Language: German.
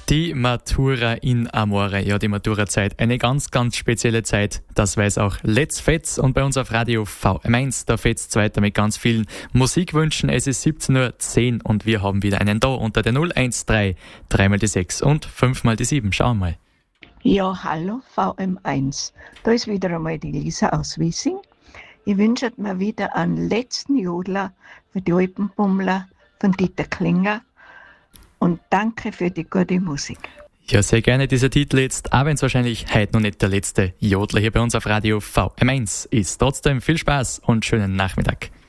Die Matura in Amore, ja, die Matura-Zeit, eine ganz, ganz spezielle Zeit. Das weiß auch Let's Fetz und bei uns auf Radio VM1, da fetzt weiter mit ganz vielen Musikwünschen. Es ist 17:10 Uhr und wir haben wieder einen da unter der 013, 3 mal die 6 und 5 mal die 7. Schauen wir mal. Ja, hallo VM1. Da ist wieder einmal die Lisa aus Wissing. Ich wünsche mir wieder einen letzten Jodler für die Alpenbummler von Dieter Klinger. Und danke für die gute Musik. Ja, sehr gerne dieser Titel jetzt, auch wenn es wahrscheinlich heute noch nicht der letzte Jodler hier bei uns auf Radio VM1 ist. Trotzdem viel Spaß und schönen Nachmittag.